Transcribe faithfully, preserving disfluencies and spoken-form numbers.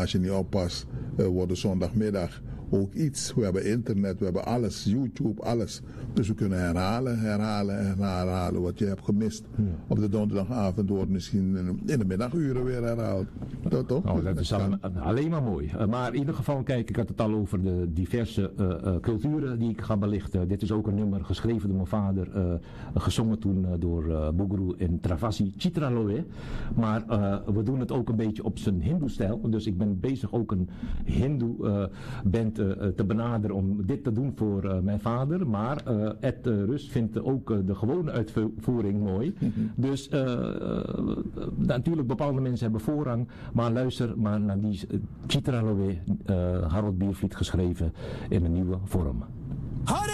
als je niet oppast, uh, wordt de zondagmiddag ook iets. We hebben internet, we hebben alles, YouTube, alles. Dus we kunnen herhalen, herhalen en herhalen wat je hebt gemist. Ja. Op de donderdagavond wordt misschien in de middaguren weer herhaald. Dat, toch? Oh, dat is al, alleen maar mooi. Uh, maar in ieder geval, kijk, ik had het al over de diverse uh, uh, culturen die ik ga belichten. Dit is ook een nummer geschreven door mijn vader, uh, gezongen toen uh, door uh, Boguru en Travasi Chitraloe. Maar uh, we doen het ook een beetje op zijn Hindoe-stijl. Dus ik ben bezig ook een Hindoe-band uh, uh, te benaderen om dit te doen voor uh, mijn vader. Maar uh, Ed uh, Rust vindt ook uh, de gewone uitvoering mooi. Mm-hmm. Dus uh, uh, natuurlijk bepaalde mensen hebben voorrang. Maar luister maar naar die uh, Chitraloe, uh, Harold Biervliet geschreven in een nieuwe vorm.